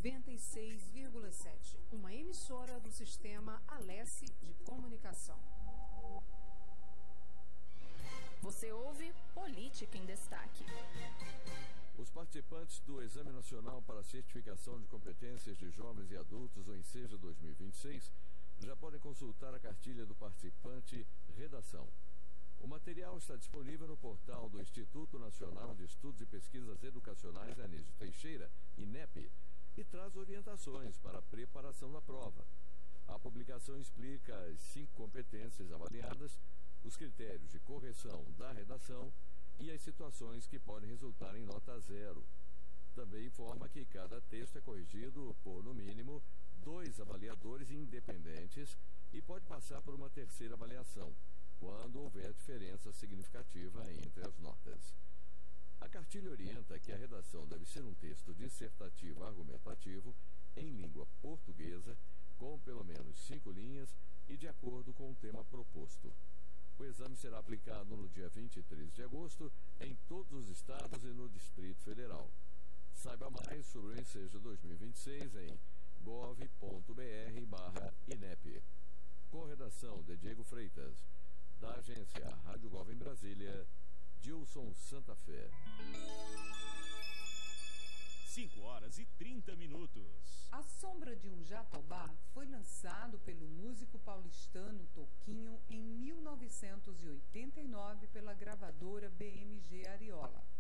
96,7, uma emissora do sistema Alesse de Comunicação. Você ouve Política em Destaque. Os participantes do Exame Nacional para a Certificação de Competências de Jovens e Adultos, o ENSEJA 2026, já podem consultar a cartilha do participante Redação. O material está disponível no portal do Instituto Nacional de Estudos e Pesquisas Educacionais Anísio Teixeira, INEP, e traz orientações para a preparação da prova. A publicação explica as 5 competências avaliadas, os critérios de correção da redação e as situações que podem resultar em nota 0. Também informa que cada texto é corrigido por, no mínimo, 2 avaliadores independentes e pode passar por uma terceira avaliação, quando houver diferença significativa entre as notas. A cartilha orienta que a redação deve ser um texto dissertativo argumentativo em língua portuguesa, com pelo menos 5 linhas e de acordo com o tema proposto. O exame será aplicado no dia 23 de agosto em todos os estados e no Distrito Federal. Saiba mais sobre o ENSEJA 2026 em gov.br/INEP. Com redação de Diego Freitas, da agência Rádio Gov em Brasília, Dilson Santa Fé. 5h30. A Sombra de um Jatobá foi lançado pelo músico paulistano Toquinho em 1989 pela gravadora BMG Ariola.